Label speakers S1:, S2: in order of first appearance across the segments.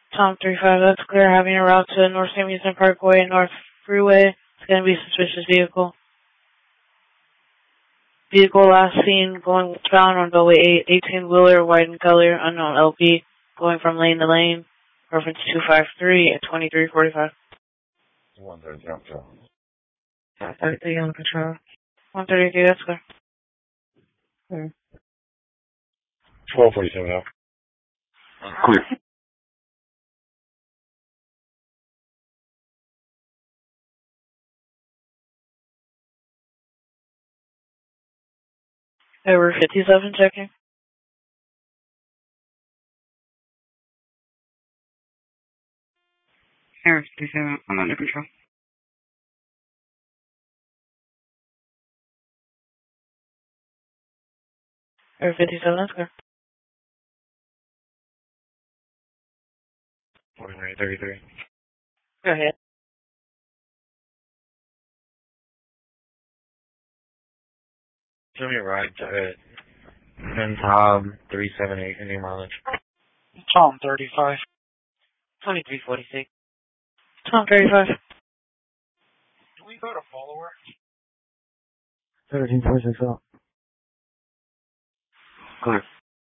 S1: Tom 35, that's clear. Having a route to North St. Amusement Parkway, North Freeway. It's going to be a suspicious vehicle. Vehicle last seen going westbound on Beltway 8, 18-wheeler, white in color, unknown LP, going from lane to lane. Reference 253 at 2345.
S2: 130 on control.
S1: 133 on control. 133, that's clear.
S2: 1247 out. Clear.
S1: Over 57 checking.
S3: Error 57, I'm under control.
S1: Over 57, that's clear.
S2: 4933.
S1: Go ahead.
S2: Show me a ride to Tom 378 Indian mileage.
S4: Tom 35. 2346.
S1: Tom 35.
S4: Do we go to follower?
S2: 1346 out. Clear.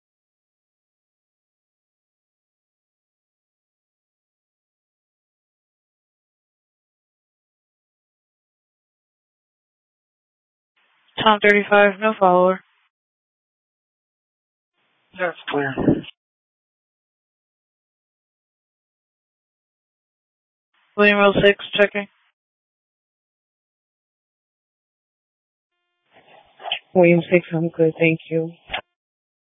S1: Tom 35, no follower.
S4: That's clear.
S1: William Road 6, checking.
S3: William 6, I'm good, thank you.